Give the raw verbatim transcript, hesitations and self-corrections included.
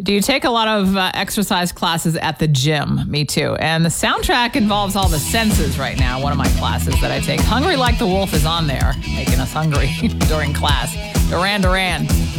Do you take a lot of uh, exercise classes at the gym? Me too. And the soundtrack involves all the senses right now. One of my classes that I take, Hungry Like the Wolf, is on there, making us hungry during class. Duran Duran.